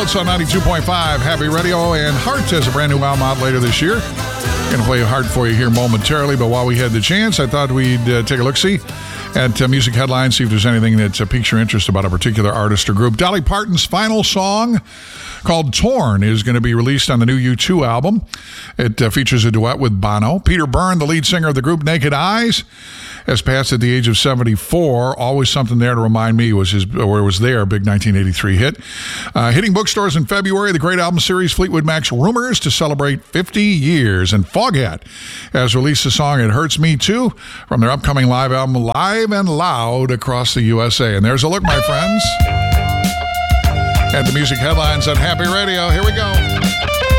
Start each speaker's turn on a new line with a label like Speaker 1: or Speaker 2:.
Speaker 1: Notes on 92.5 Happy Radio, and Heart has a brand new album out later this year. Going to play Heart for you here momentarily, but while we had the chance, I thought we'd take a look-see at music headlines, see if there's anything that piques your interest about a particular artist or group. Dolly Parton's final song, called Torn, is going to be released on the new U2 album. It features a duet with Bono. Peter Byrne, the lead singer of the group Naked Eyes, has passed at the age of 74. Always Something There to Remind Me was their big 1983 hit. Hitting bookstores in February, the great album series Fleetwood Mac's Rumors to celebrate 50 years. And Foghat has released the song It Hurts Me Too from their upcoming live album Live and Loud across the USA. And there's a look, my friends, at the music headlines on Happy Radio. Here we go.